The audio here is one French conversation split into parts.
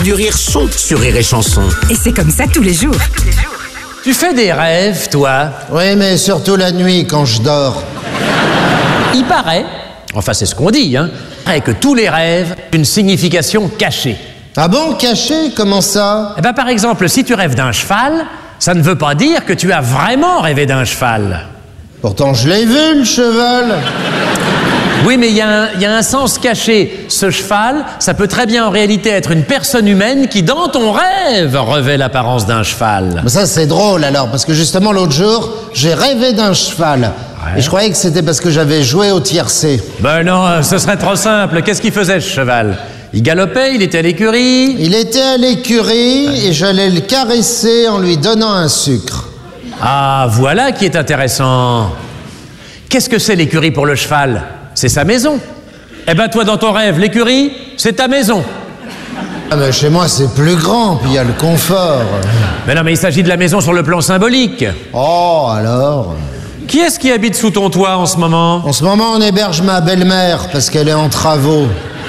Du rire sont sur Rire et Chanson. Et c'est comme ça tous les jours. Tu fais des rêves, toi? Oui, mais surtout la nuit, quand je dors. Il paraît, enfin c'est ce qu'on dit, que tous les rêves ont une signification cachée. Ah bon, caché? Comment ça? Eh ben, par exemple, si tu rêves d'un cheval, ça ne veut pas dire que tu as vraiment rêvé d'un cheval. Pourtant, je l'ai vu, le cheval. Oui, mais il y a un sens caché. Ce cheval, ça peut très bien en réalité être une personne humaine qui, dans ton rêve, revêt l'apparence d'un cheval. Mais ça, c'est drôle, alors, parce que justement, l'autre jour, j'ai rêvé d'un cheval. Ouais. Et je croyais que c'était parce que j'avais joué au tiercé. Ben non, ce serait trop simple. Qu'est-ce qu'il faisait, ce cheval? Il galopait, il était à l'écurie? Il était à l'écurie et j'allais le caresser en lui donnant un sucre. Ah, voilà qui est intéressant. Qu'est-ce que c'est l'écurie pour le cheval? C'est sa maison. Eh ben toi, dans ton rêve, l'écurie, c'est ta maison. Ah ben chez moi, c'est plus grand, puis il y a le confort. Mais non, mais il s'agit de la maison sur le plan symbolique. Oh, alors? Qui est-ce qui habite sous ton toit en ce moment? En ce moment, on héberge ma belle-mère, parce qu'elle est en travaux.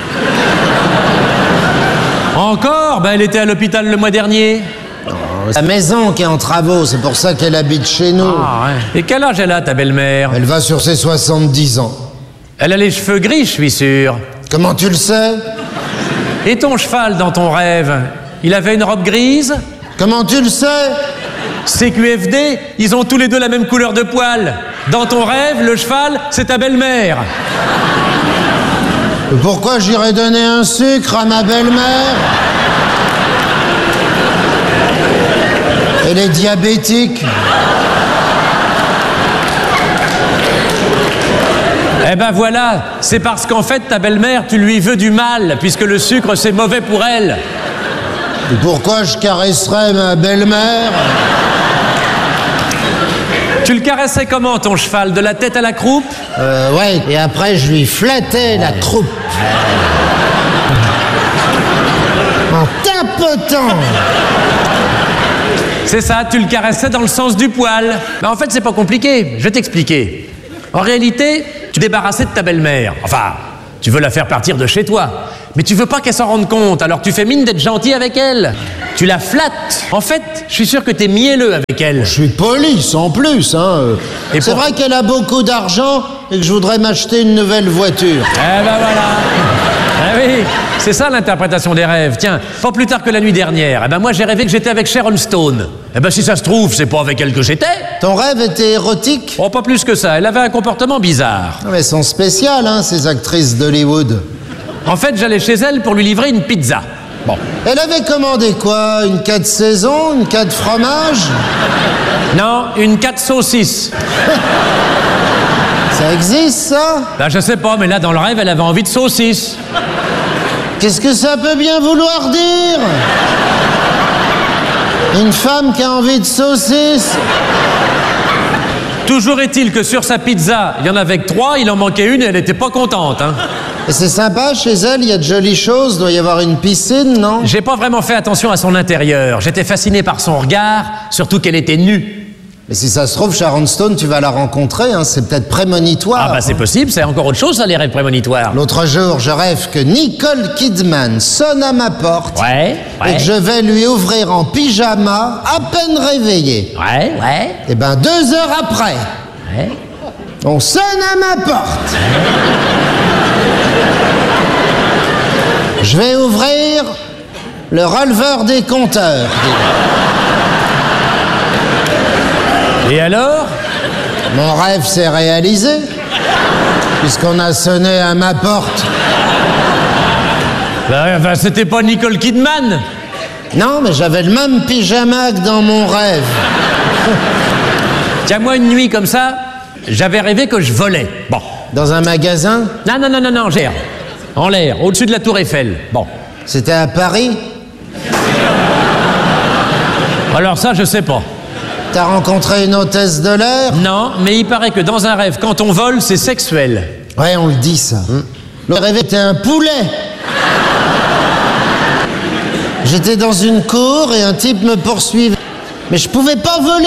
Encore? Ben elle était à l'hôpital le mois dernier. La maison qui est en travaux, c'est pour ça qu'elle habite chez nous. Ah, ouais. Et quel âge elle a, ta belle-mère? Elle va sur ses 70 ans. Elle a les cheveux gris, je suis sûr. Comment tu le sais? Et ton cheval dans ton rêve, il avait une robe grise? Comment tu le sais? CQFD, ils ont tous les deux la même couleur de poil. Dans ton rêve, le cheval, c'est ta belle-mère. Pourquoi j'irais donner un sucre à ma belle-mère? Elle est diabétique. Eh ben voilà, c'est parce qu'en fait, ta belle-mère, tu lui veux du mal, puisque le sucre, c'est mauvais pour elle. Et pourquoi je caresserais ma belle-mère? Tu le caressais comment, ton cheval? De la tête à la croupe? Ouais, et après, je lui flattais la croupe. En tapotant. C'est ça, tu le caressais dans le sens du poil. Mais en fait, c'est pas compliqué, je vais t'expliquer. En réalité, tu débarrassais de ta belle-mère. Enfin, tu veux la faire partir de chez toi. Mais tu veux pas qu'elle s'en rende compte, alors tu fais mine d'être gentil avec elle. Tu la flattes. En fait, je suis sûr que t'es mielleux avec elle. Je suis poli, sans plus, Et c'est vrai qu'elle a beaucoup d'argent et que je voudrais m'acheter une nouvelle voiture. Eh ben voilà. Ah oui, c'est ça l'interprétation des rêves. Tiens, pas plus tard que la nuit dernière, moi j'ai rêvé que j'étais avec Sharon Stone. Si ça se trouve, c'est pas avec elle que j'étais. Ton rêve était érotique? Oh, pas plus que ça, elle avait un comportement bizarre. Mais elles sont spéciales, ces actrices d'Hollywood. En fait, j'allais chez elle pour lui livrer une pizza. Bon. Elle avait commandé quoi? Une 4 saisons? Une 4 fromage? Non, une 4 saucisses. Ça existe, ça? Je sais pas, mais là, dans le rêve, elle avait envie de saucisses. Qu'est-ce que ça peut bien vouloir dire? Une femme qui a envie de saucisses? Toujours est-il que sur sa pizza, il y en avait que 3, il en manquait une et elle était pas contente, Et c'est sympa, chez elle, il y a de jolies choses, doit y avoir une piscine, non? J'ai pas vraiment fait attention à son intérieur. J'étais fasciné par son regard, surtout qu'elle était nue. Mais si ça se trouve, Sharon Stone, tu vas la rencontrer, c'est peut-être prémonitoire. Ah c'est possible, c'est encore autre chose, ça, les rêves prémonitoires. L'autre jour, je rêve que Nicole Kidman sonne à ma porte. Ouais. Et que je vais lui ouvrir en pyjama, à peine réveillé. Ouais. Et 2 heures après, on sonne à ma porte. Je vais ouvrir le releveur des compteurs. Et alors? Mon rêve s'est réalisé, puisqu'on a sonné à ma porte. C'était pas Nicole Kidman? Non, mais j'avais le même pyjama que dans mon rêve. Tiens, moi, une nuit comme ça, j'avais rêvé que je volais. Bon. Dans un magasin? Non, gère. En l'air, au-dessus de la tour Eiffel. Bon. C'était à Paris? Alors ça, je sais pas. T'as rencontré une hôtesse de l'air? Non, mais il paraît que dans un rêve, quand on vole, c'est sexuel. Ouais, on le dit, ça. Le rêve était un poulet. J'étais dans une cour et un type me poursuivait. Mais je pouvais pas voler.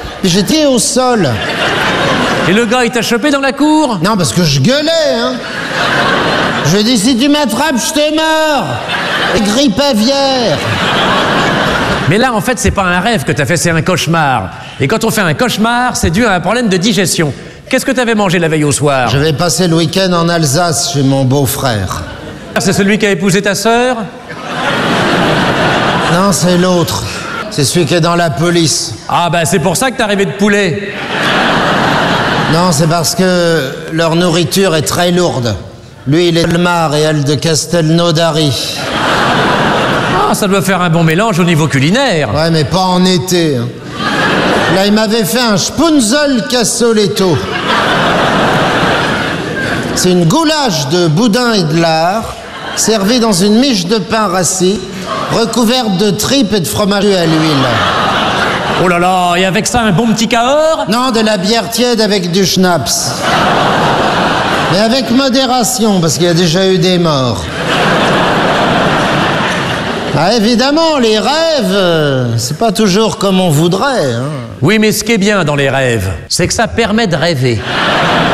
J'étais au sol. Et le gars, il t'a chopé dans la cour? Non, parce que je gueulais, hein. Je dis, si tu m'attrapes, je te mords. Grippe aviaire. Mais là, en fait, c'est pas un rêve que t'as fait, c'est un cauchemar. Et quand on fait un cauchemar, c'est dû à un problème de digestion. Qu'est-ce que t'avais mangé la veille au soir? Je vais passer le week-end en Alsace chez mon beau-frère. C'est celui qui a épousé ta sœur? Non, c'est l'autre. C'est celui qui est dans la police. Ah bah c'est pour ça que t'as rêvé de poulet. Non, c'est parce que leur nourriture est très lourde. Lui, il est de Mar et elle de Castelnaudary. Ah, ça doit faire un bon mélange au niveau culinaire. Ouais, mais pas en été. Hein. Là, il m'avait fait un spunzel cassoletto. C'est une goulache de boudin et de lard, servie dans une miche de pain rassis, recouverte de tripes et de fromage à l'huile. Oh là là, et avec ça un bon petit Cahors? Non, de la bière tiède avec du schnapps. Mais avec modération, parce qu'il y a déjà eu des morts. Ah, évidemment, les rêves, c'est pas toujours comme on voudrait. Hein. Oui, mais ce qui est bien dans les rêves, c'est que ça permet de rêver.